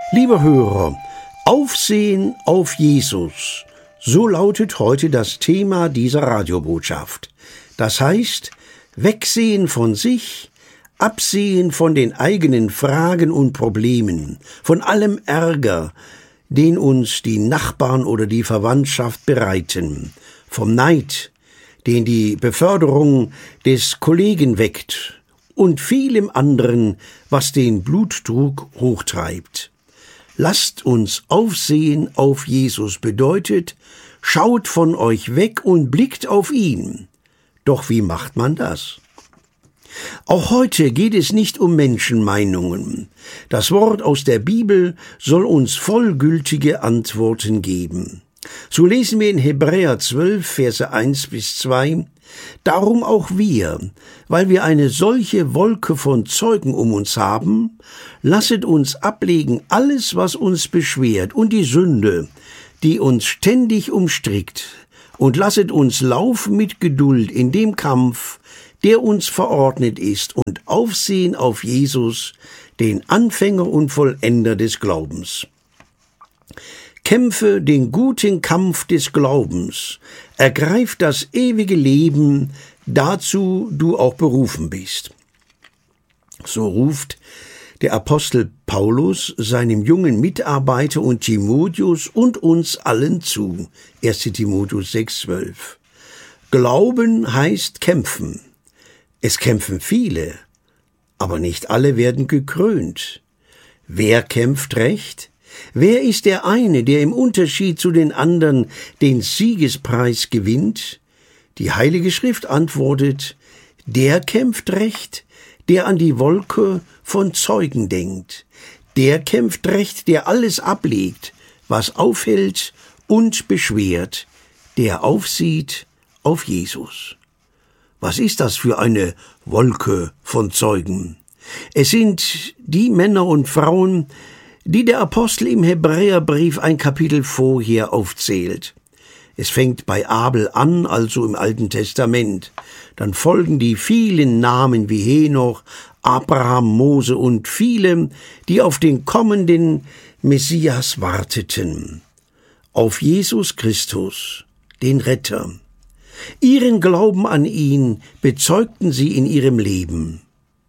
Liebe Hörer, Aufsehen auf Jesus, so lautet heute das Thema dieser Radiobotschaft. Das heißt, wegsehen von sich, absehen von den eigenen Fragen und Problemen, von allem Ärger, den uns die Nachbarn oder die Verwandtschaft bereiten, vom Neid, den die Beförderung des Kollegen weckt und vielem anderen, was den Blutdruck hochtreibt. Lasst uns aufsehen auf Jesus bedeutet, schaut von euch weg und blickt auf ihn. Doch wie macht man das? Auch heute geht es nicht um Menschenmeinungen. Das Wort aus der Bibel soll uns vollgültige Antworten geben. So lesen wir in Hebräer 12, Verse 1-2, darum auch wir, weil wir eine solche Wolke von Zeugen um uns haben, lasset uns ablegen alles, was uns beschwert und die Sünde, die uns ständig umstrickt, und lasset uns laufen mit Geduld in dem Kampf, der uns verordnet ist, und aufsehen auf Jesus, den Anfänger und Vollender des Glaubens. Kämpfe den guten Kampf des Glaubens, ergreif das ewige Leben, dazu du auch berufen bist. So ruft der Apostel Paulus seinem jungen Mitarbeiter und Timotheus und uns allen zu. 1. Timotheus 6,12. Glauben heißt kämpfen. Es kämpfen viele, aber nicht alle werden gekrönt. Wer kämpft recht? Wer ist der eine, der im Unterschied zu den anderen den Siegespreis gewinnt? Die Heilige Schrift antwortet, der kämpft recht, der an die Wolke von Zeugen denkt. Der kämpft recht, der alles ablegt, was aufhält und beschwert, der aufsieht auf Jesus. Was ist das für eine Wolke von Zeugen? Es sind die Männer und Frauen, die der Apostel im Hebräerbrief ein Kapitel vorher aufzählt. Es fängt bei Abel an, also im Alten Testament. Dann folgen die vielen Namen wie Henoch, Abraham, Mose und viele, die auf den kommenden Messias warteten. Auf Jesus Christus, den Retter. Ihren Glauben an ihn bezeugten sie in ihrem Leben.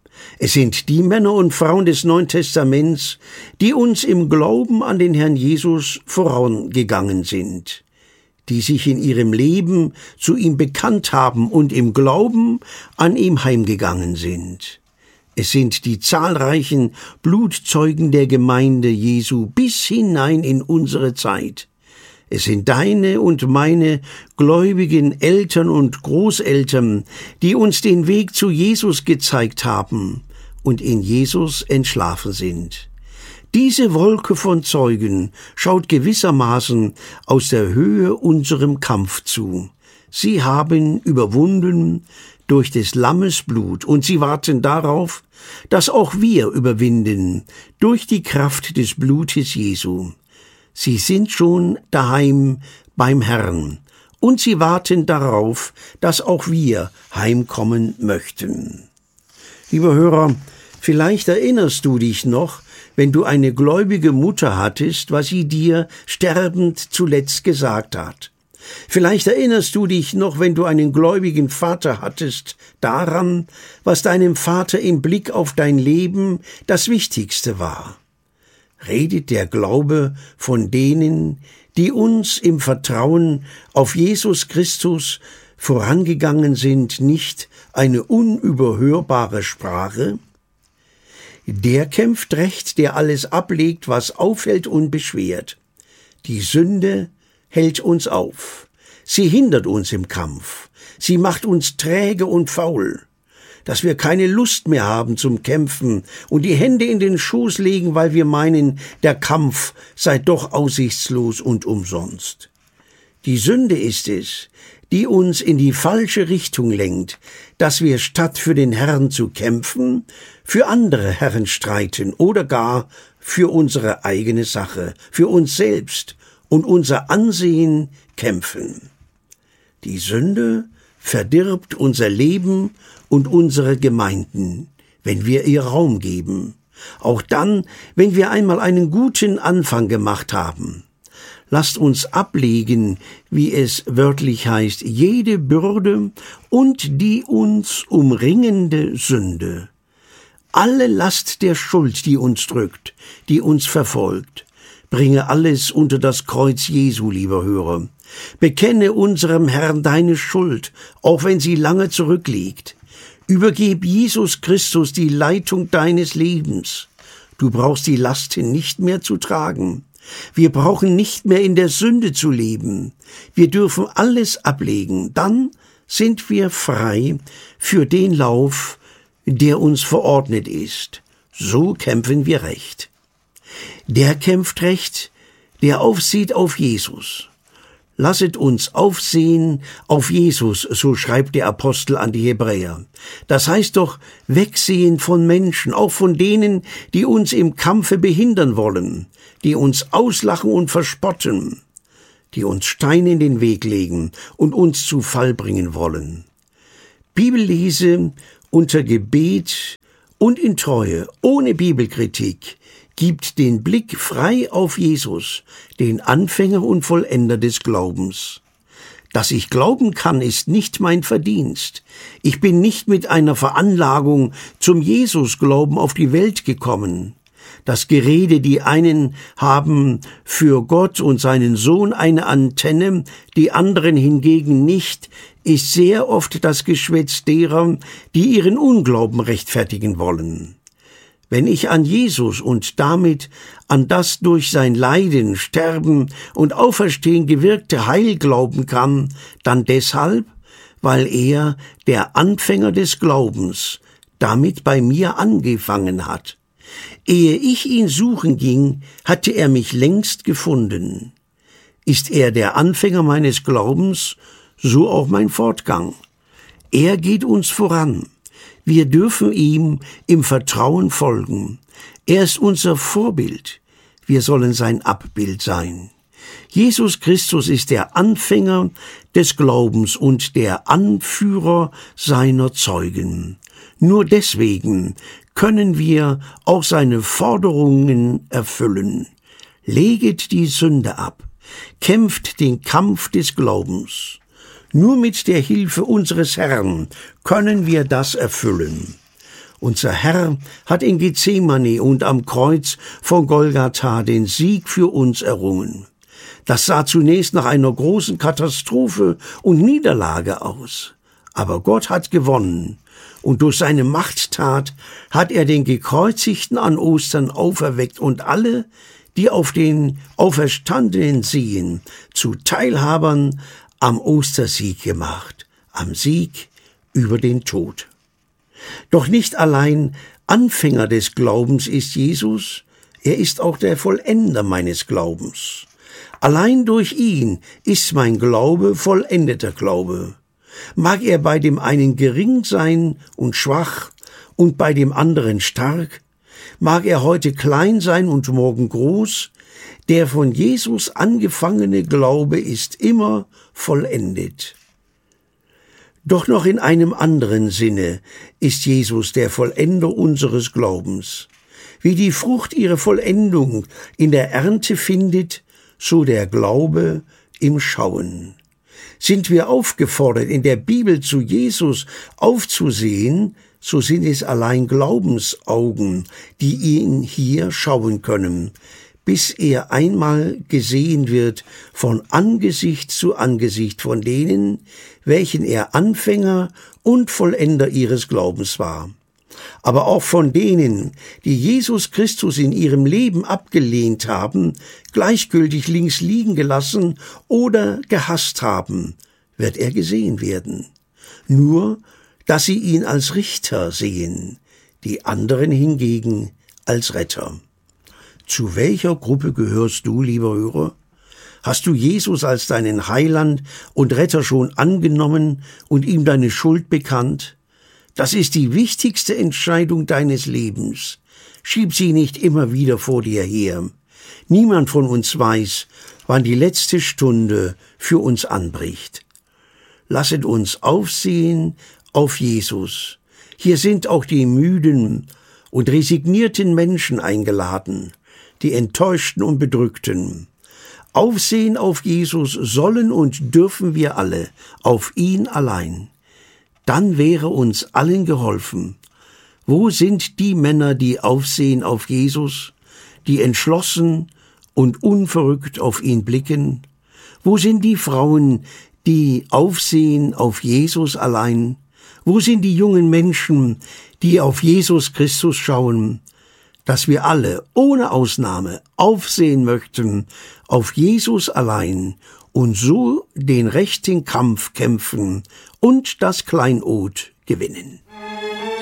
Es sind die Männer und Frauen des Neuen Testaments, die uns im Glauben an den Herrn Jesus vorangegangen sind, die sich in ihrem Leben zu ihm bekannt haben und im Glauben an ihm heimgegangen sind. Es sind die zahlreichen Blutzeugen der Gemeinde Jesu bis hinein in unsere Zeit. Es sind deine und meine gläubigen Eltern und Großeltern, die uns den Weg zu Jesus gezeigt haben und in Jesus entschlafen sind. Diese Wolke von Zeugen schaut gewissermaßen aus der Höhe unserem Kampf zu. Sie haben überwunden durch des Lammes Blut und sie warten darauf, dass auch wir überwinden durch die Kraft des Blutes Jesu. Sie sind schon daheim beim Herrn und sie warten darauf, dass auch wir heimkommen möchten. Lieber Hörer, vielleicht erinnerst du dich noch, wenn du eine gläubige Mutter hattest, was sie dir sterbend zuletzt gesagt hat. Vielleicht erinnerst du dich noch, wenn du einen gläubigen Vater hattest, daran, was deinem Vater im Blick auf dein Leben das Wichtigste war. Redet der Glaube von denen, die uns im Vertrauen auf Jesus Christus vorangegangen sind, nicht eine unüberhörbare Sprache? Der kämpft recht, der alles ablegt, was aufhält und beschwert. Die Sünde hält uns auf. Sie hindert uns im Kampf. Sie macht uns träge und faul, dass wir keine Lust mehr haben zum Kämpfen und die Hände in den Schoß legen, weil wir meinen, der Kampf sei doch aussichtslos und umsonst. Die Sünde ist es, die uns in die falsche Richtung lenkt, dass wir statt für den Herrn zu kämpfen, für andere Herren streiten oder gar für unsere eigene Sache, für uns selbst und unser Ansehen kämpfen. Die Sünde verdirbt unser Leben und unsere Gemeinden, wenn wir ihr Raum geben. Auch dann, wenn wir einmal einen guten Anfang gemacht haben. Lasst uns ablegen, wie es wörtlich heißt, jede Bürde und die uns umringende Sünde. Alle Last der Schuld, die uns drückt, die uns verfolgt. Bringe alles unter das Kreuz Jesu, lieber Hörer. Bekenne unserem Herrn deine Schuld, auch wenn sie lange zurückliegt. Übergib Jesus Christus die Leitung deines Lebens. Du brauchst die Lasten nicht mehr zu tragen. Wir brauchen nicht mehr in der Sünde zu leben. Wir dürfen alles ablegen. Dann sind wir frei für den Lauf, der uns verordnet ist. So kämpfen wir recht. Der kämpft recht, der aufsieht auf Jesus. Lasset uns aufsehen auf Jesus, so schreibt der Apostel an die Hebräer. Das heißt doch, wegsehen von Menschen, auch von denen, die uns im Kampfe behindern wollen, die uns auslachen und verspotten, die uns Steine in den Weg legen und uns zu Fall bringen wollen. Bibellese unter Gebet und in Treue, ohne Bibelkritik, gibt den Blick frei auf Jesus, den Anfänger und Vollender des Glaubens. Dass ich glauben kann, ist nicht mein Verdienst. Ich bin nicht mit einer Veranlagung zum Jesusglauben auf die Welt gekommen. Das Gerede, die einen haben für Gott und seinen Sohn eine Antenne, die anderen hingegen nicht, ist sehr oft das Geschwätz derer, die ihren Unglauben rechtfertigen wollen. Wenn ich an Jesus und damit an das durch sein Leiden, Sterben und Auferstehen gewirkte Heil glauben kann, dann deshalb, weil er, der Anfänger des Glaubens, damit bei mir angefangen hat. Ehe ich ihn suchen ging, hatte er mich längst gefunden. Ist er der Anfänger meines Glaubens, so auch mein Fortgang. Er geht uns voran. Wir dürfen ihm im Vertrauen folgen. Er ist unser Vorbild. Wir sollen sein Abbild sein. Jesus Christus ist der Anfänger des Glaubens und der Anführer seiner Zeugen. Nur deswegen können wir auch seine Forderungen erfüllen. Leget die Sünde ab, kämpft den Kampf des Glaubens. Nur mit der Hilfe unseres Herrn können wir das erfüllen. Unser Herr hat in Gethsemane und am Kreuz von Golgatha den Sieg für uns errungen. Das sah zunächst nach einer großen Katastrophe und Niederlage aus. Aber Gott hat gewonnen, und durch seine Machttat hat er den Gekreuzigten an Ostern auferweckt und alle, die auf den Auferstandenen sehen, zu Teilhabern am Ostersieg gemacht, am Sieg über den Tod. Doch nicht allein Anfänger des Glaubens ist Jesus, er ist auch der Vollender meines Glaubens. Allein durch ihn ist mein Glaube vollendeter Glaube. Mag er bei dem einen gering sein und schwach und bei dem anderen stark, mag er heute klein sein und morgen groß, der von Jesus angefangene Glaube ist immer vollendet. Doch noch in einem anderen Sinne ist Jesus der Vollender unseres Glaubens. Wie die Frucht ihre Vollendung in der Ernte findet, so der Glaube im Schauen. Sind wir aufgefordert, in der Bibel zu Jesus aufzusehen, so sind es allein Glaubensaugen, die ihn hier schauen können, bis er einmal gesehen wird von Angesicht zu Angesicht von denen, welchen er Anfänger und Vollender ihres Glaubens war. Aber auch von denen, die Jesus Christus in ihrem Leben abgelehnt haben, gleichgültig links liegen gelassen oder gehasst haben, wird er gesehen werden. Nur, dass sie ihn als Richter sehen, die anderen hingegen als Retter. Zu welcher Gruppe gehörst du, lieber Hörer? Hast du Jesus als deinen Heiland und Retter schon angenommen und ihm deine Schuld bekannt? Das ist die wichtigste Entscheidung deines Lebens. Schieb sie nicht immer wieder vor dir her. Niemand von uns weiß, wann die letzte Stunde für uns anbricht. Lasset uns aufsehen auf Jesus. Hier sind auch die Müden und resignierten Menschen eingeladen, die Enttäuschten und Bedrückten. Aufsehen auf Jesus sollen und dürfen wir alle, auf ihn allein. Dann wäre uns allen geholfen. Wo sind die Männer, die aufsehen auf Jesus, die entschlossen und unverrückt auf ihn blicken? Wo sind die Frauen, die aufsehen auf Jesus allein? Wo sind die jungen Menschen, die auf Jesus Christus schauen? Dass wir alle, ohne Ausnahme, aufsehen möchten auf Jesus allein und so den rechten Kampf kämpfen und das Kleinod gewinnen.